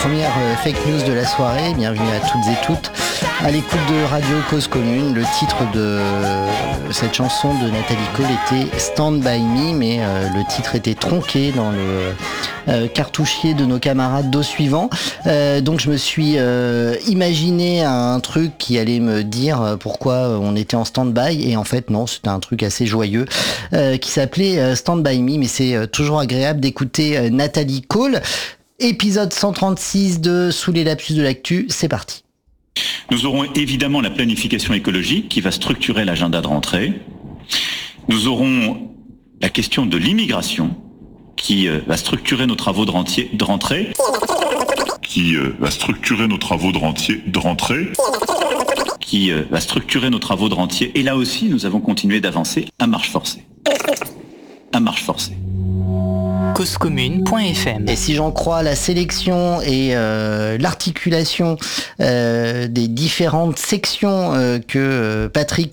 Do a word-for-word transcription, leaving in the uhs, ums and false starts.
première euh, fake news de la soirée. Bienvenue à toutes et toutes à l'écoute de Radio Cause Commune. Le titre de euh, cette chanson de Nathalie Cole était Stand By Me, mais euh, le titre était tronqué dans le euh, cartouchier de nos camarades d'au suivant. Euh, donc je me suis euh, imaginé un truc qui allait me dire pourquoi on était en stand-by, et en fait non, c'était un truc assez joyeux euh, qui s'appelait euh, Stand By Me, mais c'est euh, toujours agréable d'écouter euh, Nathalie Cole. Épisode cent trente-six de Sous les lapsus de l'actu, c'est parti. Nous aurons évidemment la planification écologique qui va structurer l'agenda de rentrée. Nous aurons la question de l'immigration qui euh, va structurer nos travaux de, rentier, de rentrée. Qui euh, va structurer nos travaux de, rentier, de rentrée. Qui euh, va structurer nos travaux de rentier. Et là aussi, nous avons continué d'avancer à marche forcée. À marche forcée. cause commune point f m. Et si j'en crois la sélection et euh, l'articulation euh, des différentes sections euh, que euh, Patrick